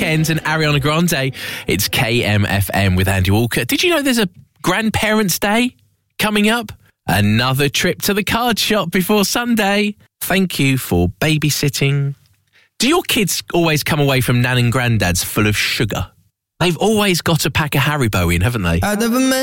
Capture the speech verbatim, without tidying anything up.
Weekend and Ariana Grande. It's K M F M with Andy Walker. Did you know there's a Grandparents' Day coming up? Another trip to the card shop before Sunday. Thank you for babysitting. Do your kids always come away from Nan and Grandad's full of sugar? They've always got a pack of Haribo in, haven't they? I never met